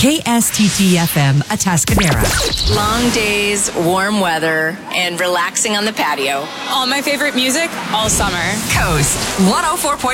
KSTT-FM Atascadero. Long days, warm weather, and relaxing on the patio. All my favorite music all summer. Coast 104.9.